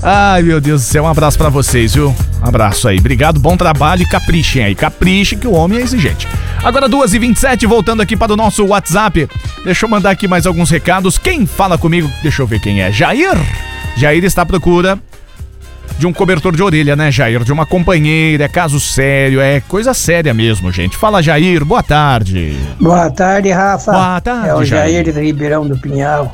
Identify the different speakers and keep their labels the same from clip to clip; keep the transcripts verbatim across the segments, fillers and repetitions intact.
Speaker 1: Ai, meu Deus do céu, um abraço pra vocês, viu? Um abraço aí, obrigado, bom trabalho e caprichem aí, caprichem que o homem é exigente. Agora duas e vinte e sete, voltando aqui para o nosso WhatsApp. Deixa eu mandar aqui mais alguns recados. Quem fala comigo? Deixa eu ver quem é. Jair? Jair está à procura de um cobertor de orelha, né, Jair? De uma companheira, é caso sério, é coisa séria mesmo, gente. Fala, Jair, boa tarde.
Speaker 2: Boa tarde, Rafa.
Speaker 1: Boa tarde,
Speaker 2: É o
Speaker 1: Jair.
Speaker 2: Jair de Ribeirão do Pinhal.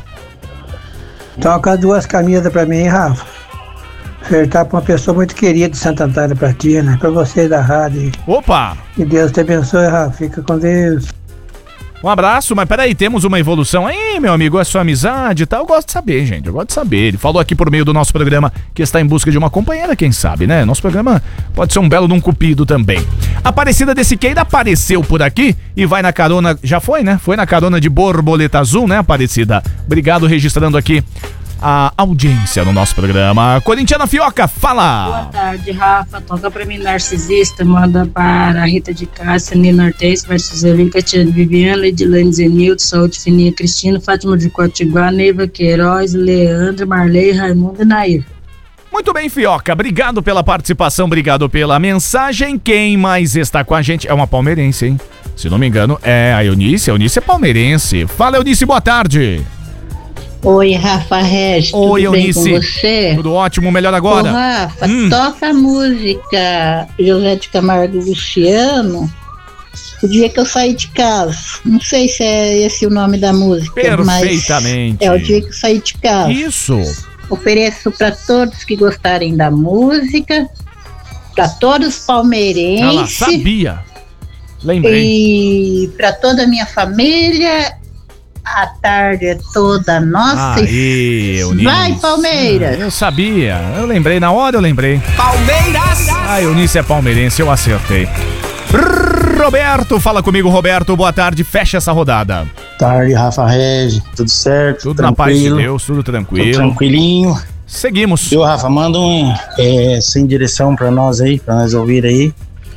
Speaker 2: Toca duas camisas pra mim, Rafa. Ofertar pra uma pessoa muito querida de Santo Antônio pra ti, né? Pra você da rádio.
Speaker 1: Opa!
Speaker 2: Que Deus te abençoe, Rafa. Fica com Deus.
Speaker 1: Um abraço, mas peraí, temos uma evolução aí, meu amigo, é sua amizade e tal, eu gosto de saber, gente, eu gosto de saber. Ele falou aqui por meio do nosso programa que está em busca de uma companheira, quem sabe, né? Nosso programa pode ser um belo de um cupido também. Aparecida de Siqueira apareceu por aqui e vai na carona, já foi, né? Foi na carona de Borboleta Azul, né, Aparecida? Obrigado, registrando aqui a audiência no nosso programa. Corintiana Fioca, fala!
Speaker 3: Boa tarde, Rafa. Toca pra mim, Narcisista. Manda para a Rita de Cássia, Nina Ortez, Marciselin, Catiane Viviana, Edilane Zenildo, Saúde Fininha, Cristina, Fátima de Cotiguá, Neiva Queiroz, Leandro, Marley, Raimundo e Nair.
Speaker 1: Muito bem, Fioca, obrigado pela participação, obrigado pela mensagem. Quem mais está com a gente? É uma palmeirense, hein? Se não me engano, é a Eunice. A Eunice é palmeirense. Fala, Eunice, boa tarde.
Speaker 4: Oi, Rafa Regis,
Speaker 1: Oi,
Speaker 4: tudo
Speaker 1: Eunice.
Speaker 4: bem com você?
Speaker 1: Tudo ótimo, melhor agora.
Speaker 4: Ô, Rafa,
Speaker 1: Hum.
Speaker 4: toca a música José de Camargo e Luciano, o dia que eu saí de casa. Não sei se é esse o nome da música,
Speaker 1: Perfeitamente.
Speaker 4: mas é o dia que eu saí de casa.
Speaker 1: Isso.
Speaker 4: Ofereço para todos que gostarem da música, para todos os
Speaker 1: Ela
Speaker 4: palmeirenses
Speaker 1: sabia. Lembrei.
Speaker 4: e para toda a minha família. A tarde é toda nossa.
Speaker 1: Aí, Eunice.
Speaker 4: Vai, Palmeiras!
Speaker 1: Eu sabia, eu lembrei, na hora eu lembrei.
Speaker 5: Palmeiras!
Speaker 1: A Eunice é palmeirense, eu acertei. Roberto, fala comigo, Roberto, boa tarde, fecha essa rodada.
Speaker 6: Tarde, Rafa Regis, tudo certo?
Speaker 1: Tudo na paz de
Speaker 6: tranquilo?
Speaker 1: Deus, tudo tranquilo.
Speaker 6: Tudo tranquilinho.
Speaker 1: Seguimos.
Speaker 6: Eu, Rafa, manda um é, sem direção pra nós aí, pra nós ouvir aí.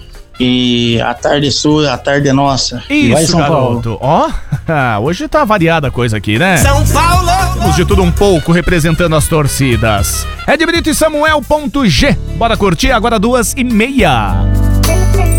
Speaker 6: E a tarde é sua, a tarde é nossa. E vai
Speaker 1: Isso,
Speaker 6: São Paulo.
Speaker 1: garoto. Ó, hoje tá variada a coisa aqui, né?
Speaker 5: São Paulo!
Speaker 1: Temos de tudo um pouco representando as torcidas. Ed Brito e Samuel.g. Bora curtir agora duas e meia.